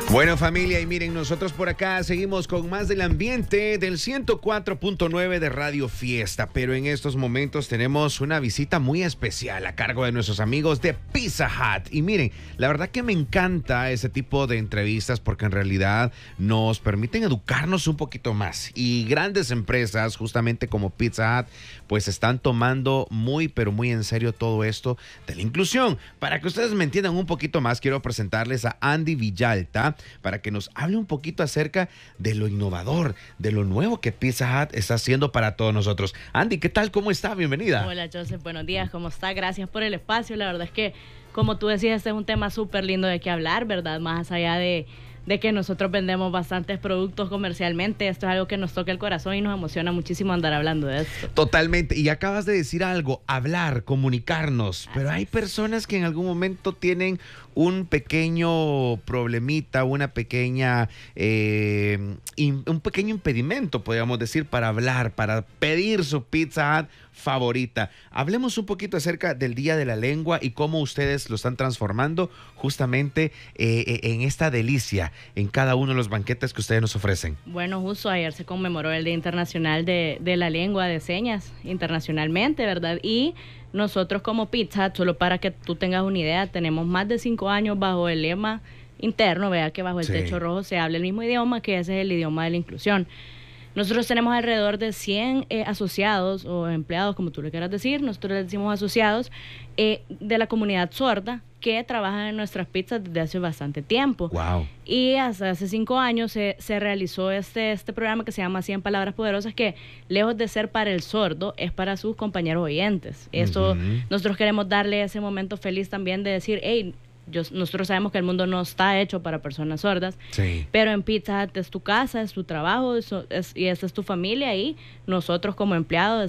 Bueno, familia, y miren, nosotros por acá seguimos con más del ambiente del 104.9 de Radio Fiesta, pero en estos momentos tenemos una visita muy especial a cargo de nuestros amigos de Pizza Hut. Y miren, la verdad que me encanta ese tipo de entrevistas porque en realidad nos permiten educarnos un poquito más. Y grandes empresas, justamente como Pizza Hut, pues están tomando muy, pero muy en serio todo esto de la inclusión. Para que ustedes me entiendan un poquito más, quiero presentarles a Andy Villalta, para que nos hable un poquito acerca de lo innovador, de lo nuevo que Pizza Hut está haciendo para todos nosotros. Andy, ¿qué tal? ¿Cómo está? Bienvenida. Hola, Joseph. Buenos días. ¿Cómo está? Gracias por el espacio. La verdad es que, como tú decías, este es un tema súper lindo de qué hablar, ¿verdad? Más allá de que nosotros vendemos bastantes productos comercialmente. Esto es algo que nos toca el corazón y nos emociona muchísimo andar hablando de esto. Totalmente. Y acabas de decir algo, hablar, comunicarnos. Pero hay personas que en algún momento tienen un pequeño problemita, una pequeña, un pequeño impedimento, podríamos decir, para hablar, para pedir su Pizza Hut favorita. Hablemos un poquito acerca del Día de la Lengua y cómo ustedes lo están transformando justamente en esta delicia, en cada uno de los banquetes que ustedes nos ofrecen. Bueno, justo ayer se conmemoró el Día Internacional de la Lengua de Señas, internacionalmente, ¿verdad? Y nosotros como Pizza Hut, solo para que tú tengas una idea, tenemos más de 5 años bajo el lema interno, vea que bajo el techo rojo se habla el mismo idioma, que ese es el idioma de la inclusión. Nosotros tenemos alrededor de 100 asociados o empleados, como tú le quieras decir, nosotros les decimos asociados, de la comunidad sorda que trabajan en nuestras pizzas desde hace bastante tiempo. Wow. Y hasta hace 5 años se realizó este programa que se llama 100 Palabras Poderosas, que lejos de ser para el sordo, es para sus compañeros oyentes. Eso, nosotros queremos darle ese momento feliz también de decir, hey, nosotros sabemos que el mundo no está hecho para personas sordas, sí, pero en Pizza Hut es tu casa, es tu trabajo, y esa es tu familia, y nosotros como empleados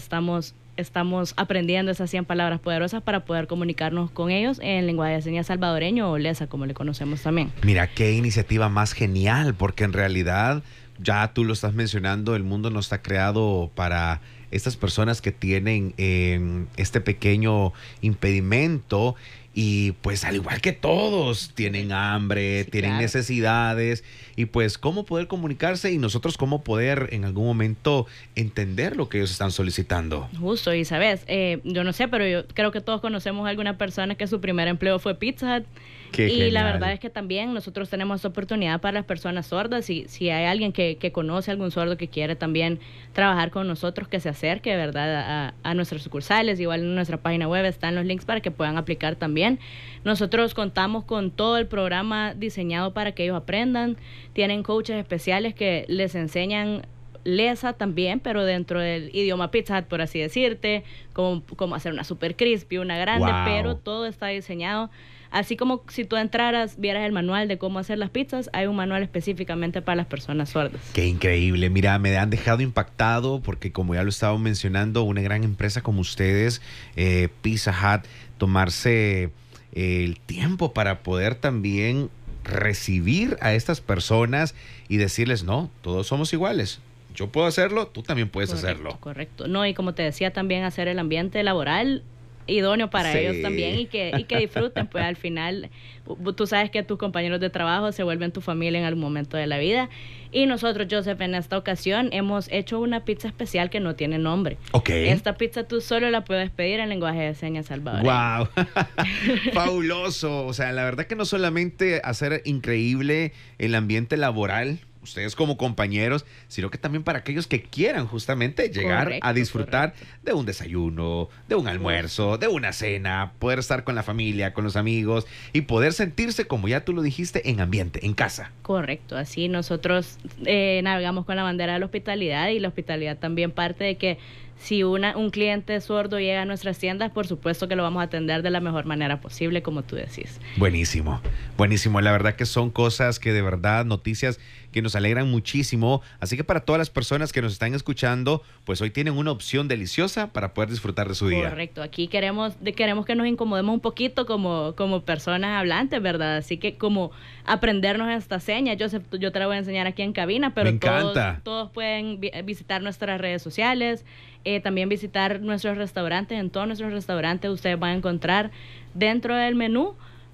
estamos aprendiendo esas 100 palabras poderosas para poder comunicarnos con ellos en lenguaje de señas salvadoreño o lesa, como le conocemos también. Mira, qué iniciativa más genial, porque en realidad, ya tú lo estás mencionando, el mundo no está creado para estas personas que tienen este pequeño impedimento. Y pues al igual que todos, tienen hambre, sí, tienen necesidades, y pues cómo poder comunicarse y nosotros cómo poder en algún momento entender lo que ellos están solicitando. Justo, y sabes, yo no sé, pero yo creo que todos conocemos a alguna persona que su primer empleo fue Pizza Hut. Qué y genial. La verdad es que también nosotros tenemos oportunidad para las personas sordas. Si hay alguien que conoce a algún sordo que quiere también trabajar con nosotros, que se acerque, ¿verdad?, a nuestras sucursales. Igual en nuestra página web están los links para que puedan aplicar también. Nosotros contamos con todo el programa diseñado para que ellos aprendan. Tienen coaches especiales que les enseñan lesa también, pero dentro del idioma Pizza Hut, por así decirte, como hacer una super crispy, una grande, wow, pero todo está diseñado. Así como si tú entraras, vieras el manual de cómo hacer las pizzas, hay un manual específicamente para las personas sordas. Qué increíble. Mira, me han dejado impactado porque, como ya lo estaba mencionando, una gran empresa como ustedes, Pizza Hut, tomarse el tiempo para poder también recibir a estas personas y decirles, no, todos somos iguales. Yo puedo hacerlo, tú también puedes hacerlo. Correcto. No, y como te decía, también hacer el ambiente laboral idóneo para ellos también, y que disfruten, pues al final tú sabes que tus compañeros de trabajo se vuelven tu familia en algún momento de la vida, y nosotros, Joseph, en esta ocasión hemos hecho una pizza especial que no tiene nombre. Okay. Esta pizza tú solo la puedes pedir en lenguaje de señas salvadoreño. Wow. Fabuloso. O sea, la verdad que no solamente hacer increíble el ambiente laboral, ustedes como compañeros, sino que también para aquellos que quieran justamente llegar a disfrutar de un desayuno, de un almuerzo, de una cena, poder estar con la familia, con los amigos y poder sentirse, como ya tú lo dijiste, en ambiente, en casa. Correcto, así nosotros navegamos con la bandera de la hospitalidad, y la hospitalidad también parte de que si un cliente sordo llega a nuestras tiendas, por supuesto que lo vamos a atender de la mejor manera posible, como tú decís. Buenísimo, buenísimo. La verdad que son cosas que de verdad, noticias que nos alegran muchísimo. Así que para todas las personas que nos están escuchando, pues hoy tienen una opción deliciosa para poder disfrutar de su día. Correcto. Aquí queremos que nos incomodemos un poquito como personas hablantes, ¿verdad? Así que como aprendernos esta seña. Yo te la voy a enseñar aquí en cabina, pero todos pueden visitar nuestras redes sociales, también visitar nuestros restaurantes. En todos nuestros restaurantes ustedes van a encontrar dentro del menú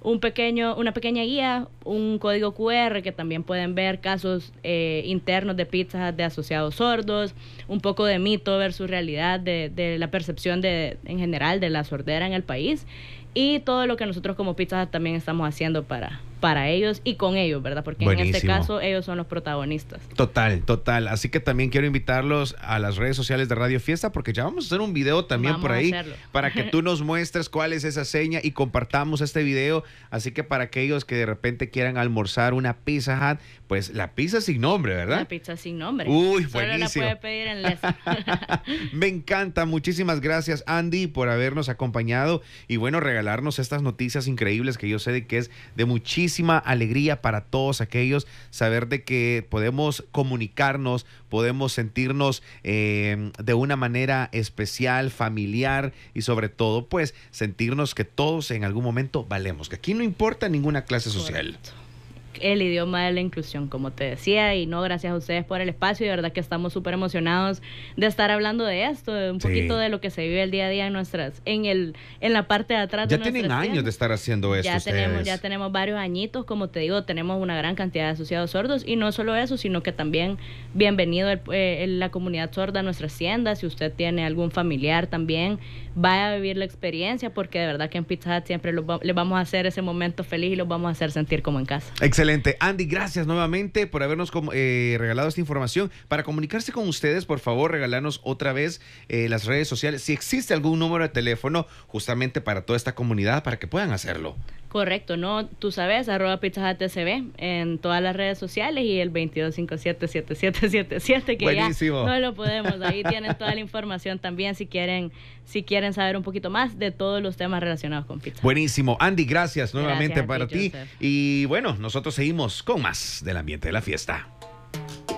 una pequeña guía, un código QR que también pueden ver casos internos de Pizza Hut de asociados sordos, un poco de mito versus realidad de la percepción en general de la sordera en el país, y todo lo que nosotros como Pizza Hut también estamos haciendo para ellos y con ellos, ¿verdad? Porque en este caso ellos son los protagonistas. Total. Así que también quiero invitarlos a las redes sociales de Radio Fiesta, porque ya vamos a hacer un video también por ahí para que tú nos muestres cuál es esa seña y compartamos este video. Así que para aquellos que de repente quieran almorzar una Pizza Hut, pues la pizza sin nombre, ¿verdad? La pizza sin nombre. Uy, solo buenísimo. la puede pedir en Lesa. Me encanta. Muchísimas gracias, Andy, por habernos acompañado y bueno, regalarnos estas noticias increíbles que yo sé de que es de muchísima alegría para todos aquellos, saber de que podemos comunicarnos, podemos sentirnos de una manera especial, familiar y sobre todo pues sentirnos que todos en algún momento valemos, que aquí no importa ninguna clase social. Correcto. El idioma de la inclusión, como te decía, y no, gracias a ustedes por el espacio, y de verdad que estamos súper emocionados de estar hablando de esto, de un poquito de lo que se vive el día a día en la parte de atrás de nuestras tiendas. Ya tienen años de estar haciendo esto ya tenemos varios añitos, como te digo, tenemos una gran cantidad de asociados sordos, y no solo eso, sino que también bienvenido la comunidad sorda a nuestras tiendas. Si usted tiene algún familiar también, vaya a vivir la experiencia, porque de verdad que en Pizza Hut siempre les vamos a hacer ese momento feliz y los vamos a hacer sentir como en casa. Excelente. Andy, gracias nuevamente por habernos regalado esta información. Para comunicarse con ustedes, por favor, regalarnos otra vez las redes sociales. Si existe algún número de teléfono justamente para toda esta comunidad, para que puedan hacerlo. Correcto, ¿no? Tú sabes, @PizzaHutTCB en todas las redes sociales y el 2257-7777, que buenísimo. Ya no lo podemos. Ahí tienen toda la información también si quieren saber un poquito más de todos los temas relacionados con Pizza Hut. Buenísimo. Andy, gracias nuevamente para ti. Joseph. Y bueno, nosotros seguimos con más del ambiente de la fiesta.